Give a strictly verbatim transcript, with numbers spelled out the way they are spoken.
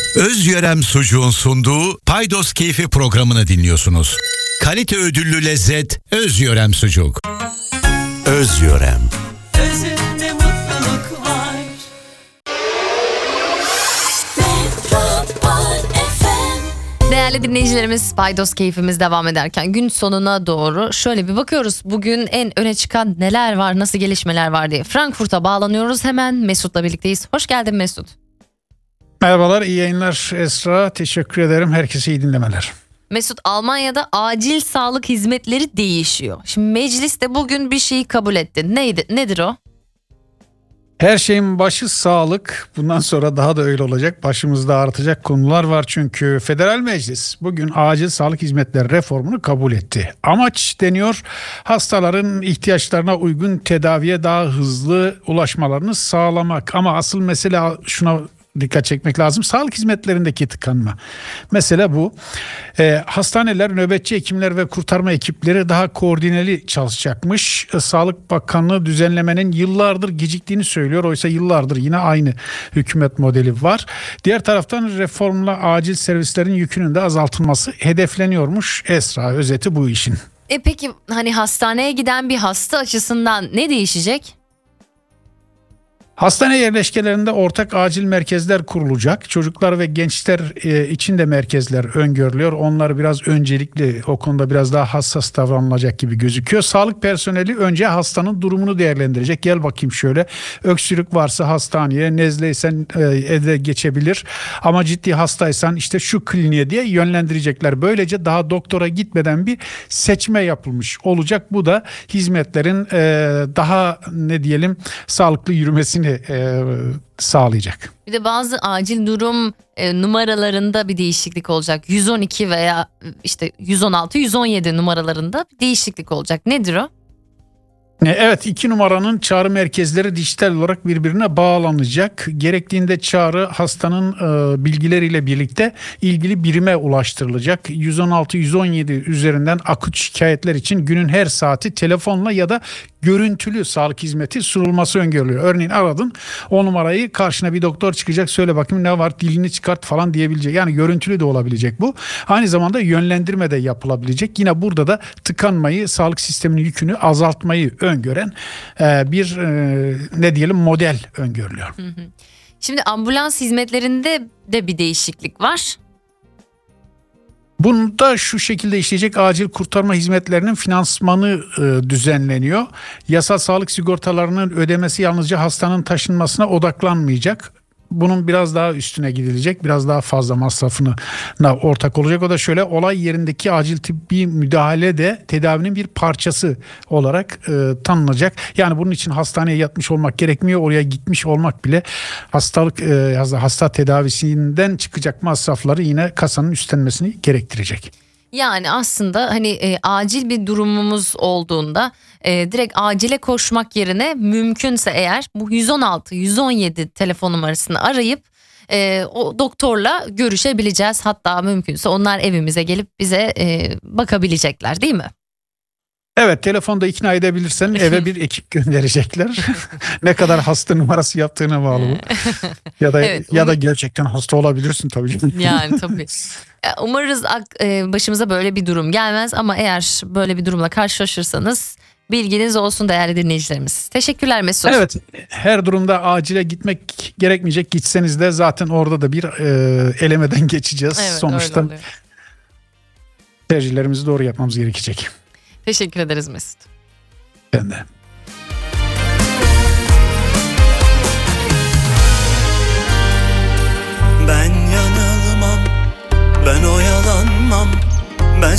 Özyörem Sucuğun sunduğu Paydos Keyfi programını dinliyorsunuz. Kalite ödüllü lezzet Özyörem Sucuk. Özyörem. Özünde mutluluk var. Değerli dinleyicilerimiz, Paydos Keyfimiz devam ederken gün sonuna doğru şöyle bir bakıyoruz. Bugün en öne çıkan neler var, nasıl gelişmeler var diye. Frankfurt'a bağlanıyoruz, hemen Mesut'la birlikteyiz. Hoş geldin Mesut. Merhabalar, iyi yayınlar Esra. Teşekkür ederim. Herkese iyi dinlemeler. Mesut, Almanya'da acil sağlık hizmetleri değişiyor. Şimdi meclis de bugün bir şeyi kabul etti. Neydi, nedir o? Her şeyin başı sağlık. Bundan sonra daha da öyle olacak. Başımızda artacak konular var çünkü Federal Meclis bugün acil sağlık hizmetleri reformunu kabul etti. Amaç deniyor, hastaların ihtiyaçlarına uygun tedaviye daha hızlı ulaşmalarını sağlamak. Ama asıl mesele şuna dikkat çekmek lazım. Sağlık hizmetlerindeki tıkanma. Mesele bu. E, hastaneler, nöbetçi hekimler ve kurtarma ekipleri daha koordineli çalışacakmış. E, Sağlık Bakanlığı düzenlemenin yıllardır geciktiğini söylüyor. Oysa yıllardır yine aynı hükümet modeli var. Diğer taraftan reformla acil servislerin yükünün de azaltılması hedefleniyormuş. Esra, özeti bu işin. E peki hani hastaneye giden bir hasta açısından ne değişecek? Hastane yerleşkelerinde ortak acil merkezler kurulacak. Çocuklar ve gençler e, için de merkezler öngörülüyor. Onlar biraz öncelikli, o konuda biraz daha hassas davranılacak gibi gözüküyor. Sağlık personeli önce hastanın durumunu değerlendirecek. Gel bakayım şöyle, öksürük varsa hastaneye, nezleysen e, evde geçebilir. Ama ciddi hastaysan işte şu kliniğe diye yönlendirecekler. Böylece daha doktora gitmeden bir seçme yapılmış olacak. Bu da hizmetlerin e, daha ne diyelim sağlıklı yürümesini E, sağlayacak. Bir de bazı acil durum e, numaralarında bir değişiklik olacak. yüz on iki veya işte yüz on altı, yüz on yedi numaralarında bir değişiklik olacak. Nedir o? Evet, iki numaranın çağrı merkezleri dijital olarak birbirine bağlanacak. Gerektiğinde çağrı hastanın e, bilgileriyle birlikte ilgili birime ulaştırılacak. yüz on altı yüz on yedi üzerinden akut şikayetler için günün her saati telefonla ya da görüntülü sağlık hizmeti sunulması öngörülüyor. Örneğin aradın, o numarayı, karşına bir doktor çıkacak, söyle bakayım ne var, dilini çıkart falan diyebilecek. Yani görüntülü de olabilecek bu. Aynı zamanda yönlendirme de yapılabilecek. Yine burada da tıkanmayı, sağlık sisteminin yükünü azaltmayı öngören bir ne diyelim model öngörülüyor. Hı hı. Şimdi ambulans hizmetlerinde de bir değişiklik var. Bunda şu şekilde işleyecek: acil kurtarma hizmetlerinin finansmanı e, düzenleniyor. Yasal sağlık sigortalarının ödemesi yalnızca hastanın taşınmasına odaklanmayacak. Bunun biraz daha üstüne gidilecek. Biraz daha fazla masrafına ortak olacak. O da şöyle: olay yerindeki acil tıbbi müdahale de tedavinin bir parçası olarak e, tanınacak. Yani bunun için hastaneye yatmış olmak gerekmiyor. Oraya gitmiş olmak bile hastalık e, hasta tedavisinden çıkacak masrafları yine kasanın üstlenmesini gerektirecek. Yani aslında hani e, acil bir durumumuz olduğunda e, direkt acile koşmak yerine mümkünse eğer bu yüz on altı yüz on yedi telefon numarasını arayıp e, o doktorla görüşebileceğiz. Hatta mümkünse onlar evimize gelip bize e, bakabilecekler, değil mi? Evet, telefonda ikna edebilirsen eve bir ekip gönderecekler. Ne kadar hasta numarası yaptığına bağlı bu. Ya da evet, ya da gerçekten hasta olabilirsin tabii. Yani tabii. Umarız başımıza böyle bir durum gelmez ama eğer böyle bir durumla karşılaşırsanız bilginiz olsun değerli dinleyicilerimiz. Teşekkürler Mesut. Evet, her durumda acile gitmek gerekmeyecek. Gitseniz de zaten orada da bir e, elemeden geçeceğiz. Evet, sonuçta tercihlerimizi doğru yapmamız gerekecek. Teşekkür ederiz Mesut. Ben de.